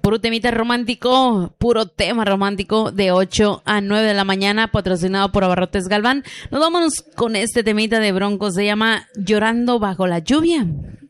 puro temita romántico, puro tema romántico de 8 a 9 de la mañana, patrocinado por Abarrotes Galván. Nos vamos con este temita de Bronco, se llama Llorando bajo la lluvia.